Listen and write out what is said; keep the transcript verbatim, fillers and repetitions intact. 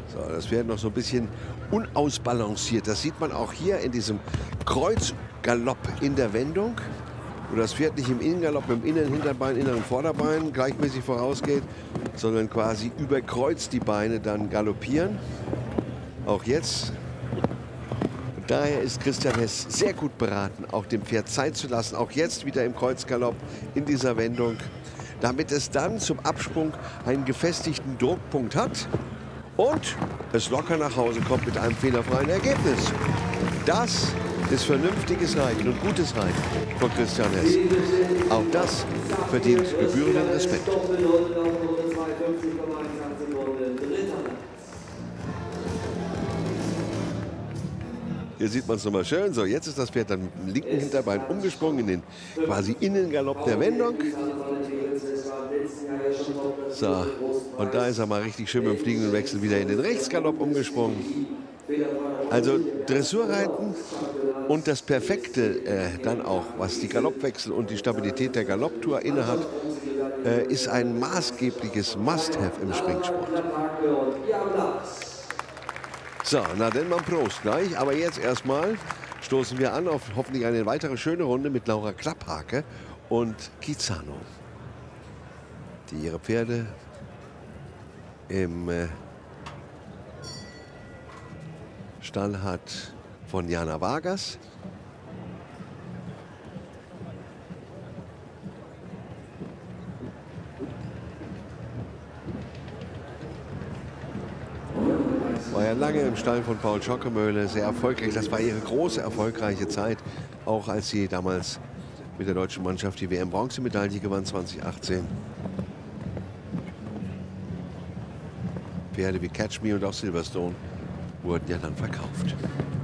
So, das Pferd noch so ein bisschen unausbalanciert. Das sieht man auch hier in diesem Kreuzgalopp in der Wendung, wo das Pferd nicht im Innengalopp mit dem inneren Hinterbein, inneren Vorderbein gleichmäßig vorausgeht, sondern quasi über Kreuz die Beine dann galoppieren. Auch jetzt. Und daher ist Christian Hess sehr gut beraten, auch dem Pferd Zeit zu lassen. Auch jetzt wieder im Kreuzgalopp in dieser Wendung, damit es dann zum Absprung einen gefestigten Druckpunkt hat und es locker nach Hause kommt mit einem fehlerfreien Ergebnis. Das ist vernünftiges Reiten und gutes Reiten von Christian Hess. Auch das verdient gebührenden Respekt. Hier sieht man es nochmal schön. So, jetzt ist das Pferd dann mit dem linken Hinterbein umgesprungen in den quasi Innengalopp der Wendung. So, und da ist er mal richtig schön mit dem fliegenden Wechsel wieder in den Rechtsgalopp umgesprungen. Also Dressurreiten und das Perfekte äh, dann auch, was die Galoppwechsel und die Stabilität der Galopptour innehat, äh, ist ein maßgebliches Must-Have im Springsport. So, na denn mal Prost gleich. Aber jetzt erstmal stoßen wir an auf hoffentlich eine weitere schöne Runde mit Laura Klapphake und Kizano, die ihre Pferde im äh, Stall hat von Jana Vargas. War ja lange im Stall von Paul Schockemöhle, sehr erfolgreich. Das war ihre große, erfolgreiche Zeit, auch als sie damals mit der deutschen Mannschaft die W M-Bronzemedaille gewann zweitausendachtzehn. Pferde wie Catch Me und auch Silverstone wurden ja dann verkauft.